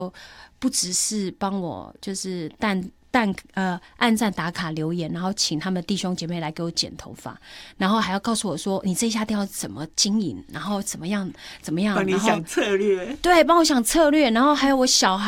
不只是帮我就是按赞打卡留言，然后请他们弟兄姐妹来给我剪头发，然后还要告诉我说你这一家店要怎么经营，然后怎么样， 帮你想策略， 对，帮我想策略，然后还有我小孩